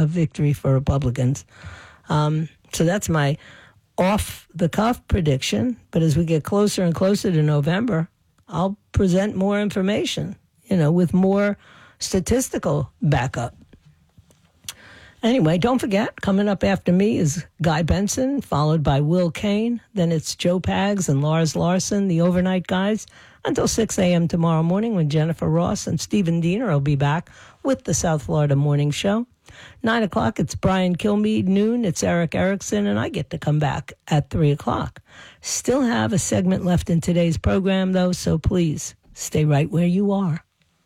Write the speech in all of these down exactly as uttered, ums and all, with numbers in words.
a victory for Republicans. Um, so that's my off-the-cuff prediction. But as we get closer and closer to November, I'll present more information, you know, with more statistical backup. Anyway, don't forget, coming up after me is Guy Benson, followed by Will Kane. Then it's Joe Pags and Lars Larson, the overnight guys, until six a.m. tomorrow morning when Jennifer Ross and Stephen Diener will be back with the South Florida Morning Show. Nine o'clock, it's Brian Kilmeade. Noon, it's Eric Erickson, and I get to come back at three o'clock. Still have a segment left in today's program, though, so please stay right where you are.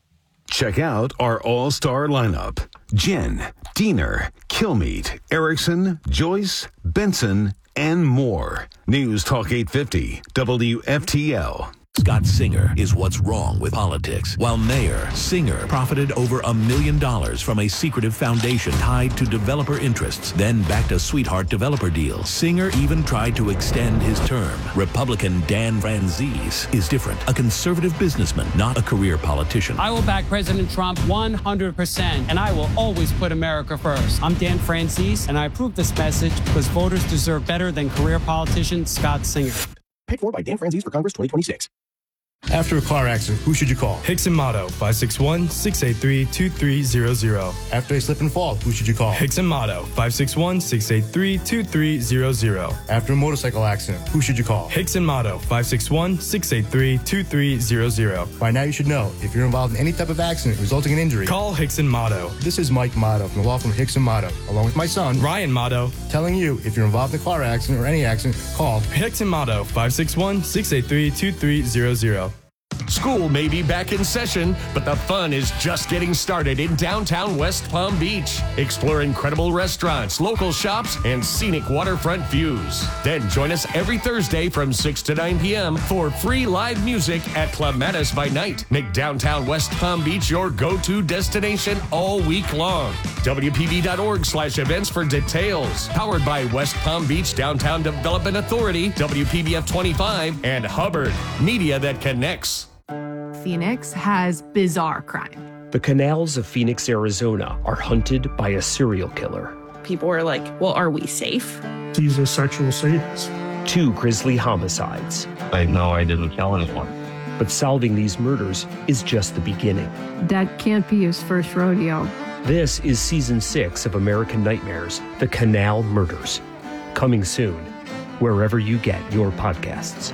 Check out our all-star lineup. Jen, Diener, Kilmeade, Erickson, Joyce, Benson, and more. News Talk eight fifty, W F T L. Scott Singer is what's wrong with politics. While mayor, Singer profited over a million dollars from a secretive foundation tied to developer interests, then backed a sweetheart developer deal. Singer even tried to extend his term. Republican Dan Franzese is different. A conservative businessman, not a career politician. I will back President Trump one hundred percent, and I will always put America first. I'm Dan Franzese, and I approve this message because voters deserve better than career politician Scott Singer. Paid for by Dan Franzese for Congress twenty twenty-six. After a car accident, who should you call? Hickson Motto, five six one, six eight three, two three zero zero. After a slip and fall, who should you call? Hickson Motto, five six one, six eight three, two three zero zero. After a motorcycle accident, who should you call? Hickson Motto, five six one, six eight three, two three zero zero. By now you should know, if you're involved in any type of accident resulting in injury, call Hickson Motto. This is Mike Motto from the law firm Hickson Motto, along with my son, Ryan Motto, telling you if you're involved in a car accident or any accident, call Hickson Motto, five six one, six eight three, two three zero zero. School may be back in session, but the fun is just getting started in downtown West Palm Beach. Explore incredible restaurants, local shops, and scenic waterfront views. Then join us every Thursday from six to nine p.m. for free live music at Club Mattis by night. Make downtown West Palm Beach your go-to destination all week long. W P B dot org slash events for details. Powered by West Palm Beach Downtown Development Authority, W P B F twenty-five, and Hubbard, media that connects. Phoenix has bizarre crime. The canals of Phoenix, Arizona are hunted by a serial killer. People were like, well, are we safe? He's a sexual sadist. Two grisly homicides. I know I didn't kill anyone. But solving these murders is just the beginning. That can't be his first rodeo. This is season six of American Nightmares, The Canal Murders. Coming soon, wherever you get your podcasts.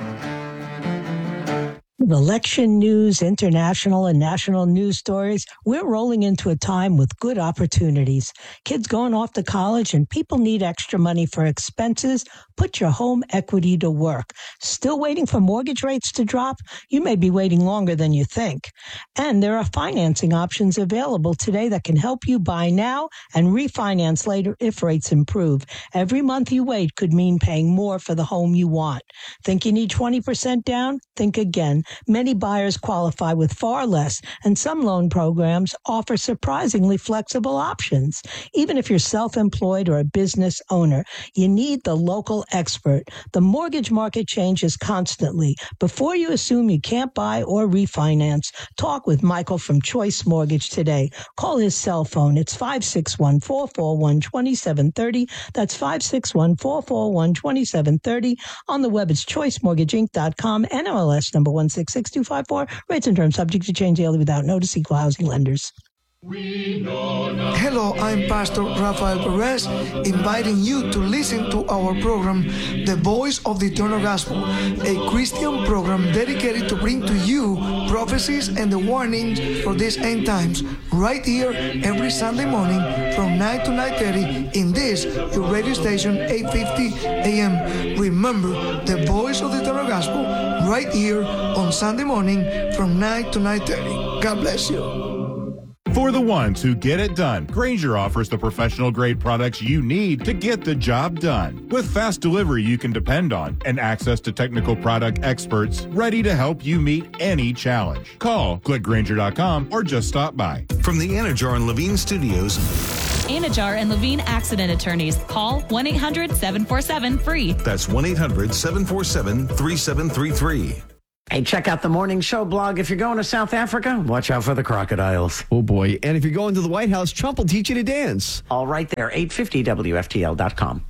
Election news, international and national news stories. We're rolling into a time with good opportunities. Kids going off to college and people need extra money for expenses. Put your home equity to work. Still waiting for mortgage rates to drop? You may be waiting longer than you think. And there are financing options available today that can help you buy now and refinance later if rates improve. Every month you wait could mean paying more for the home you want. Think you need twenty percent down? Think again. Many buyers qualify with far less, and some loan programs offer surprisingly flexible options. Even if you're self-employed or a business owner, you need the local expert. The mortgage market changes constantly. Before you assume you can't buy or refinance, talk with Michael from Choice Mortgage today. Call his cell phone. It's five six one, four four one, two seven three zero. That's five six one, four four one, two seven three zero. On the web, it's choice mortgage inc dot com. N M L S number one six six two five four. Rates and terms subject to change daily without notice. Equal housing lenders. Hello, I'm Pastor Rafael Perez, inviting you to listen to our program, The Voice of the Eternal Gospel, a Christian program dedicated to bring to you prophecies and the warnings for these end times, right here every Sunday morning from nine to nine thirty in this, your radio station, eight fifty A M. Remember, The Voice of the Eternal Gospel, right here on Sunday morning from nine to nine thirty. God bless you. For the ones who get it done, Grainger offers the professional-grade products you need to get the job done. With fast delivery you can depend on and access to technical product experts ready to help you meet any challenge. Call, click Grainger dot com, or just stop by. From the Anajar and Levine Studios, Anajar and Levine Accident Attorneys. Call one eight hundred, seven four seven, F R E E. That's one eight hundred, seven four seven, three seven three three. Hey, check out the Morning Show blog. If you're going to South Africa, watch out for the crocodiles. Oh, boy. And if you're going to the White House, Trump will teach you to dance. All right there, eight fifty W F T L dot com.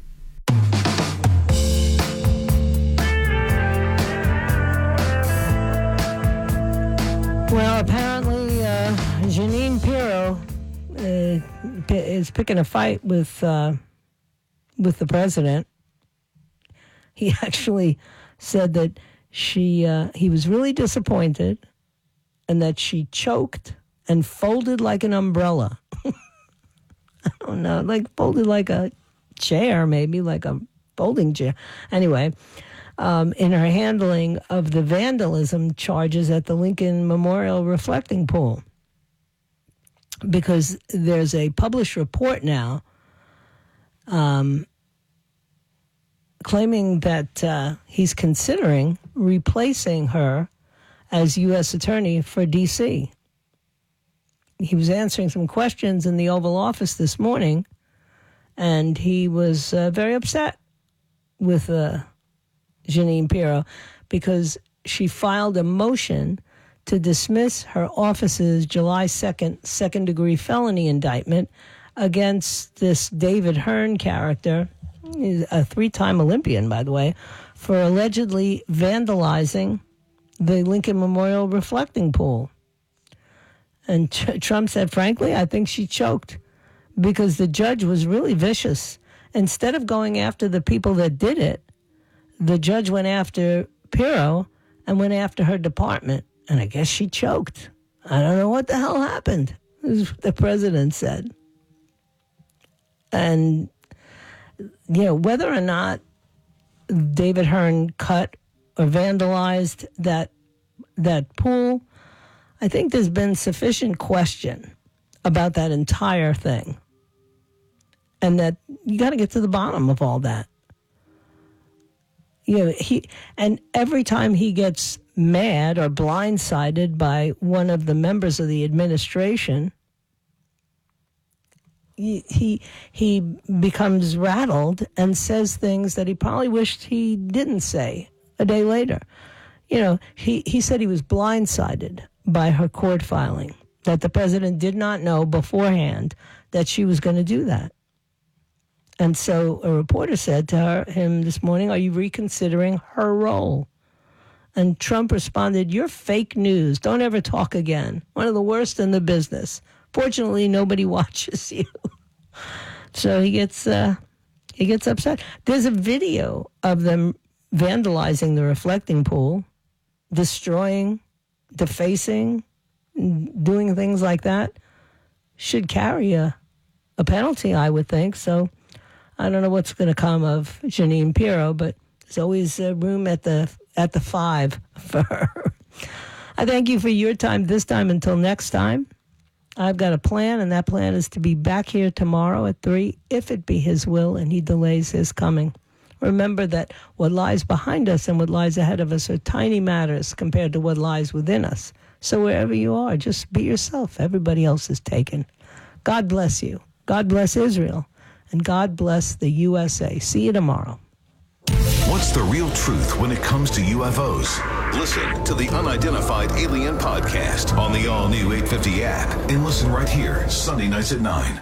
Well, apparently, uh, Jeanine Pirro uh, is picking a fight with uh, with the president. He actually said that she uh, he was really disappointed, and that she choked and folded like an umbrella. I don't know, like folded like a chair, maybe like a folding chair. Anyway. Um, in her handling of the vandalism charges at the Lincoln Memorial Reflecting Pool. Because there's a published report now um, claiming that uh, he's considering replacing her as U S Attorney for D C. He was answering some questions in the Oval Office this morning, and he was uh, very upset with the uh, Jeanine Pirro, because she filed a motion to dismiss her office's July second second-degree felony indictment against this David Hearn character, he's a three-time Olympian, by the way, for allegedly vandalizing the Lincoln Memorial Reflecting Pool. And Tr- Trump said, frankly, I think she choked, because the judge was really vicious. Instead of going after the people that did it, the judge went after Pirro and went after her department. And I guess she choked. I don't know what the hell happened, the president said. And, you know, whether or not David Hearn cut or vandalized that that pool, I think there's been sufficient question about that entire thing. And that you got to get to the bottom of all that. You know, he, and every time he gets mad or blindsided by one of the members of the administration, he, he he becomes rattled and says things that he probably wished he didn't say a day later. You know, he, he said he was blindsided by her court filing, that the president did not know beforehand that she was going to do that. And so a reporter said to her, him this morning, are you reconsidering her role? And Trump responded, you're fake news. Don't ever talk again. One of the worst in the business. Fortunately, nobody watches you. So he gets uh, he gets upset. There's a video of them vandalizing the reflecting pool, destroying, defacing, doing things like that. Should carry a, a penalty, I would think. So I don't know what's going to come of Jeanine Pirro, but there's always uh, room at the at the five for her. I thank you for your time this time. Until next time, I've got a plan, and that plan is to be back here tomorrow at three, if it be his will and he delays his coming. Remember that what lies behind us and what lies ahead of us are tiny matters compared to what lies within us. So wherever you are, just be yourself. Everybody else is taken. God bless you. God bless Israel. And God bless the U S A. See you tomorrow. What's the real truth when it comes to U F Os? Listen to the Unidentified Alien Podcast on the all-new eight fifty app. And listen right here, Sunday nights at nine.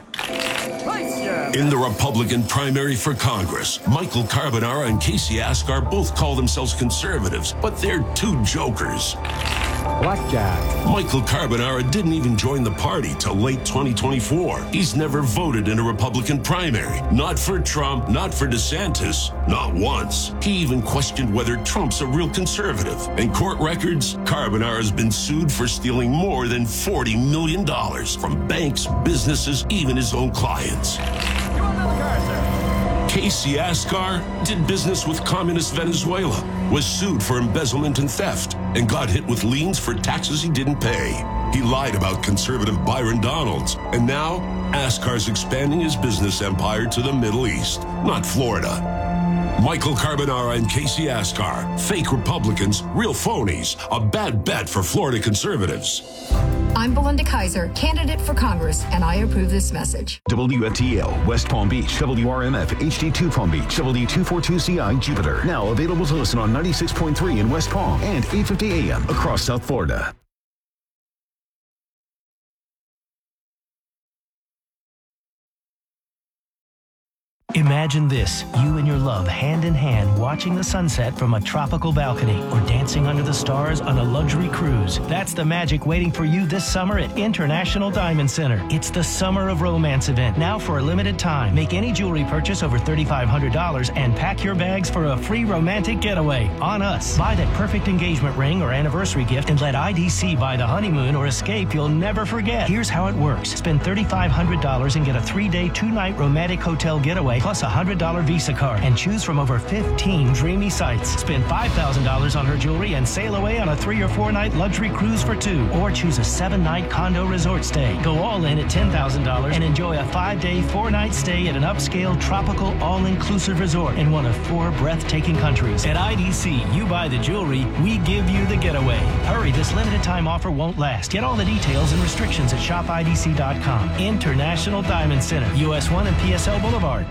In the Republican primary for Congress, Michael Carbonara and Casey Askar both call themselves conservatives, but they're two jokers. Blackjack. Michael Carbonara didn't even join the party till late twenty twenty-four. He's never voted in a Republican primary. Not for Trump, not for DeSantis, not once. He even questioned whether Trump's a real conservative. In court records, Carbonara's been sued for stealing more than forty million dollars from banks, businesses, even his own clients. Casey Askar did business with communist Venezuela, was sued for embezzlement and theft, and got hit with liens for taxes he didn't pay. He lied about conservative Byron Donalds, and now Askar's expanding his business empire to the Middle East, not Florida. Michael Carbonara and Casey Askar, fake Republicans, real phonies, a bad bet for Florida conservatives. I'm Belinda Kaiser, candidate for Congress, and I approve this message. W F T L, West Palm Beach, W R M F, H D two Palm Beach, W two forty-two C I, Jupiter. Now available to listen on ninety-six point three in West Palm and eight fifty A M across South Florida. Imagine this, you and your love hand in hand watching the sunset from a tropical balcony or dancing under the stars on a luxury cruise. That's the magic waiting for you this summer at International Diamond Center. It's the Summer of Romance event, now for a limited time. Make any jewelry purchase over three thousand five hundred dollars and pack your bags for a free romantic getaway on us. Buy that perfect engagement ring or anniversary gift and let I D C buy the honeymoon or escape you'll never forget. Here's how it works. Spend three thousand five hundred dollars and get a three-day, two-night romantic hotel getaway plus a one hundred dollars Visa card and choose from over fifteen dreamy sites. Spend five thousand dollars on her jewelry and sail away on a three or four night luxury cruise for two. Or choose a seven night condo resort stay. Go all in at ten thousand dollars and enjoy a five day, four night stay at an upscale, tropical, all-inclusive resort in one of four breathtaking countries. At I D C, you buy the jewelry, we give you the getaway. Hurry, this limited time offer won't last. Get all the details and restrictions at shop I D C dot com. International Diamond Center, U S one and P S L Boulevard.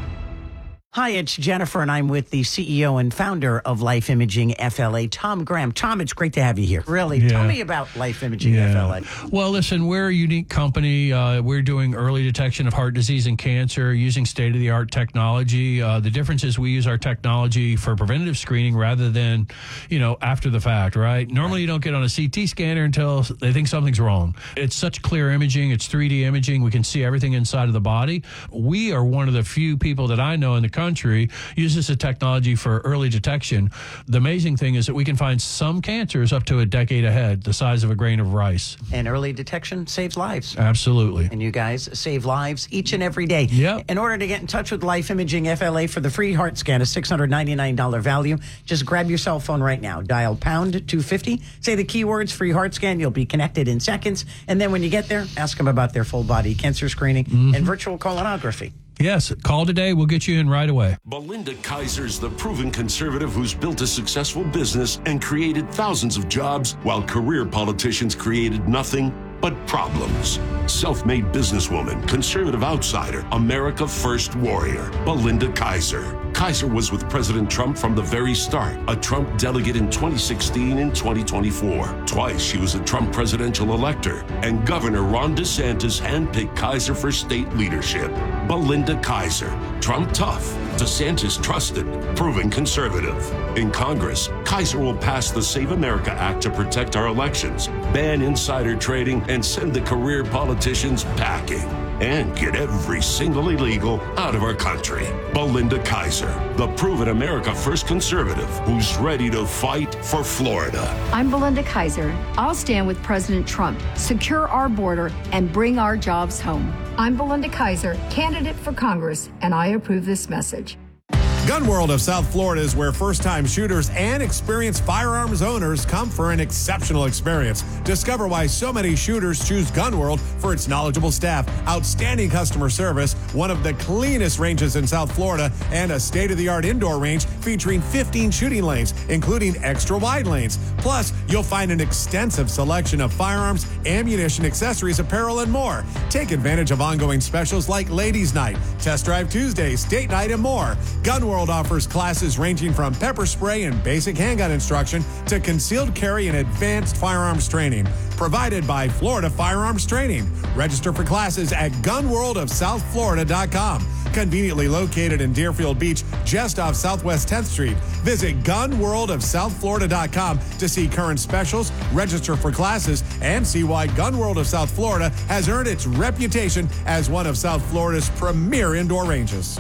Hi, it's Jennifer, and I'm with the C E O and founder of Life Imaging F L A, Tom Graham. Tom, it's great to have you here. Really, yeah. Tell me about Life Imaging yeah. F L A. Well, listen, we're a unique company. Uh, we're doing early detection of heart disease and cancer using state-of-the-art technology. Uh, the difference is we use our technology for preventative screening rather than, you know, after the fact, right? Normally, right. you don't get on a C T scanner until they think something's wrong. It's such clear imaging. It's three D imaging. We can see everything inside of the body. We are one of the few people that I know in the country country uses the technology for early detection. The amazing thing is that we can find some cancers up to a decade ahead, the size of a grain of rice. And early detection saves lives. Absolutely. And you guys save lives each and every day. Yep. In order to get in touch with Life Imaging F L A for the free heart scan, a six hundred ninety-nine dollars value, just grab your cell phone right now. Dial pound two fifty. Say the keywords free heart scan. You'll be connected in seconds. And then when you get there, ask them about their full body cancer screening mm-hmm. and virtual colonography. Yes, call today. We'll get you in right away. Belinda Kaiser's the proven conservative who's built a successful business and created thousands of jobs while career politicians created nothing but problems. Self-made businesswoman, conservative outsider, America First warrior, Belinda Kaiser. Kaiser was with President Trump from the very start, a Trump delegate in twenty sixteen and twenty twenty-four. Twice she was a Trump presidential elector, and Governor Ron DeSantis handpicked Kaiser for state leadership. Belinda Kaiser, Trump tough, DeSantis trusted, proven conservative. In Congress, Kaiser will pass the Save America Act to protect our elections, ban insider trading, and send the career politicians packing. And get every single illegal out of our country. Belinda Kaiser, the proven America First conservative who's ready to fight for Florida. I'm Belinda Kaiser. I'll stand with President Trump, secure our border, and bring our jobs home. I'm Belinda Kaiser, candidate for Congress, and I approve this message. Gun World of South Florida is where first-time shooters and experienced firearms owners come for an exceptional experience. Discover why so many shooters choose Gun World for its knowledgeable staff, outstanding customer service, one of the cleanest ranges in South Florida, and a state-of-the-art indoor range featuring fifteen shooting lanes, including extra-wide lanes. Plus, you'll find an extensive selection of firearms, ammunition, accessories, apparel, and more. Take advantage of ongoing specials like Ladies' Night, Test Drive Tuesdays, Date Night, and more. Gun World offers classes ranging from pepper spray and basic handgun instruction to concealed carry and advanced firearms training. Provided by Florida Firearms Training. Register for classes at gun world of south florida dot com. Conveniently located in Deerfield Beach, just off Southwest tenth Street. Visit gun world of south florida dot com to see current specials, register for classes, and see why Gun World of South Florida has earned its reputation as one of South Florida's premier indoor ranges.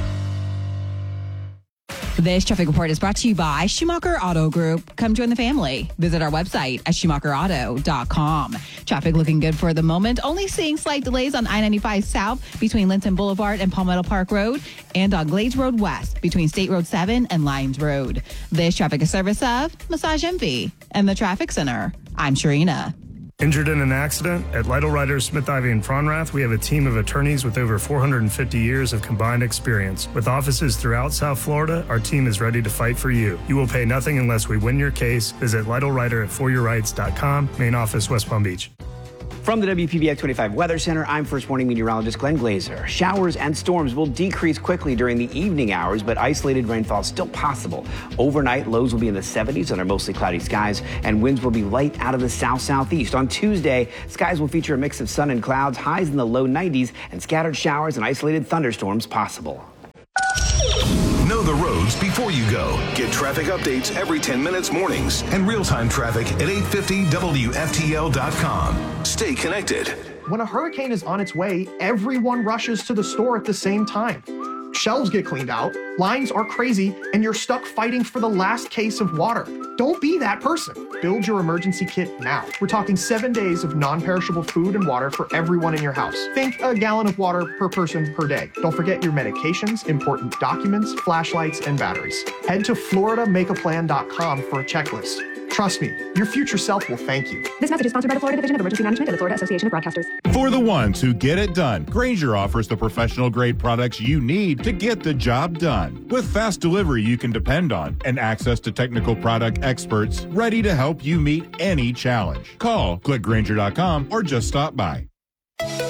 This traffic report is brought to you by Schumacher Auto Group. Come join the family. Visit our website at schumacher auto dot com. Traffic looking good for the moment. Only seeing slight delays on I ninety-five South between Linton Boulevard and Palmetto Park Road, and on Glades Road West between State Road seven and Lyons Road. This traffic is service of Massage Envy and the Traffic Center. I'm Sharina. Injured in an accident? At Lytle Writers, Smith Ivy and Fronrath, we have a team of attorneys with over four hundred fifty years of combined experience. With offices throughout South Florida, our team is ready to fight for you. You will pay nothing unless we win your case. Visit Lytle Writer at for your rights dot com, main office, West Palm Beach. From the W P B X twenty-five Weather Center, I'm First Warning Meteorologist Glenn Glazer. Showers and storms will decrease quickly during the evening hours, but isolated rainfall is still possible. Overnight, lows will be in the seventies under mostly cloudy skies, and winds will be light out of the south-southeast. On Tuesday, skies will feature a mix of sun and clouds, highs in the low nineties, and scattered showers and isolated thunderstorms possible. Know the roads before you go. Get traffic updates every ten minutes mornings and real-time traffic at eight fifty W F T L dot com. Stay connected. When a hurricane is on its way, everyone rushes to the store at the same time. Shelves get cleaned out, lines are crazy, and you're stuck fighting for the last case of water. Don't be that person. Build your emergency kit now. We're talking seven days of non-perishable food and water for everyone in your house. Think a gallon of water per person per day. Don't forget your medications, important documents, flashlights, and batteries. Head to Florida Make A Plan dot com for a checklist. Trust me, your future self will thank you. This message is sponsored by the Florida Division of Emergency Management and the Florida Association of Broadcasters. For the ones who get it done, Grainger offers the professional grade products you need to get the job done. With fast delivery you can depend on and access to technical product experts ready to help you meet any challenge. Call, click Grainger dot com, or just stop by.